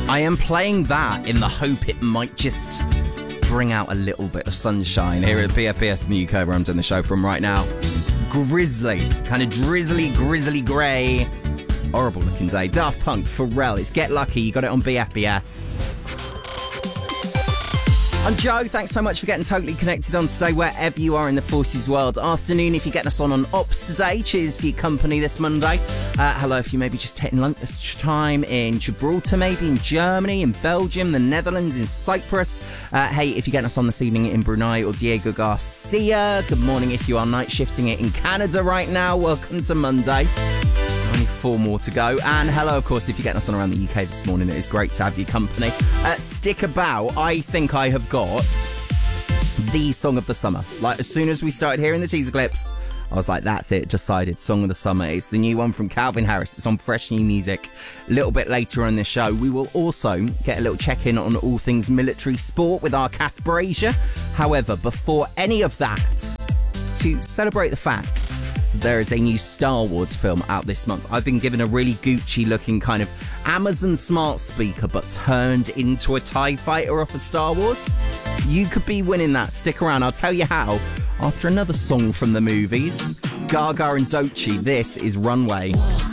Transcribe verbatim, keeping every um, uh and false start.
I am playing that in the hope it might just bring out a little bit of sunshine here at B F B S in the U K, where I'm doing the show from right now. Grizzly, kind of drizzly, grizzly grey, horrible looking day. Daft Punk, Pharrell, it's Get Lucky, you got it on B F B S. I'm Joe, thanks so much for getting totally connected on today, wherever you are in the Forces world. Afternoon, if you're getting us on on Ops today, cheers for your company this Monday. Uh, hello, if you maybe just taking lunchtime in Gibraltar, maybe in Germany, in Belgium, the Netherlands, in Cyprus. Uh, hey, if you're getting us on this evening in Brunei or Diego Garcia, good morning if you are night shifting it in Canada right now. Welcome to Monday. Only four more to go. And hello, of course, if you're getting us on around the U K this morning, it is great to have your company. Uh, stick about. I think I have got the song of the summer. Like, as soon as we started hearing the teaser clips, I was like, that's it, decided, song of the summer. It's the new one from Calvin Harris. It's on Fresh New Music. A little bit later on this show, we will also get a little check-in on all things military sport with our Kath Brazier. However, before any of that, to celebrate the fact there is a new Star Wars film out this month. I've been given a really Gucci-looking kind of Amazon smart speaker, but turned into a TIE fighter off of Star Wars. You could be winning that. Stick around. I'll tell you how after another song from the movies. Gaga and Doechii. This is Runway.